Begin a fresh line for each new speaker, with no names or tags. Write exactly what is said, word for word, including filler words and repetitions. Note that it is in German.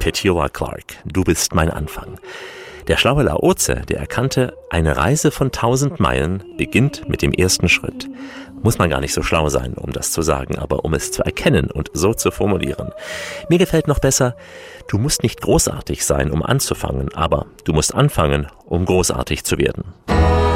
Petjoa Clark, du bist mein Anfang. Der schlaue Laoze, der erkannte, eine Reise von tausend Meilen beginnt mit dem ersten Schritt. Muss man gar nicht so schlau sein, um das zu sagen, aber um es zu erkennen und so zu formulieren. Mir gefällt noch besser, du musst nicht großartig sein, um anzufangen, aber du musst anfangen, um großartig zu werden.